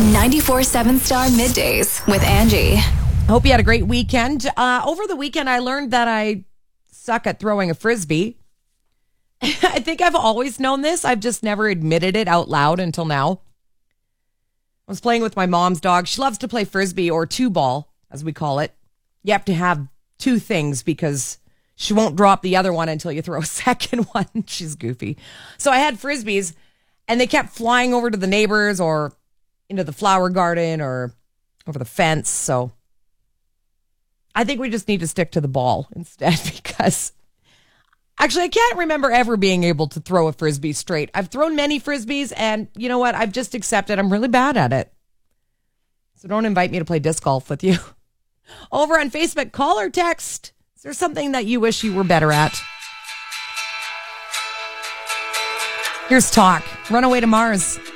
94.7 Star Middays with Angie. I hope you had a great weekend. Over the weekend, I learned that I suck at throwing a frisbee. I think I've always known this. I've just never admitted it out loud until now. I was playing with my mom's dog. She loves to play frisbee, or two ball, as we call it. You have to have two things because she won't drop the other one until you throw a second one. She's goofy. So I had frisbees, and they kept flying over to the neighbors or into the flower garden or over the fence. So I think we just need to stick to the ball instead, because actually I can't remember ever being able to throw a frisbee straight. I've thrown many frisbees, and you know what? I've just accepted I'm really bad at it. So don't invite me to play disc golf with you. Over on Facebook, call or text. Is there something that you wish you were better at? Here's Talk. Runaway to Mars.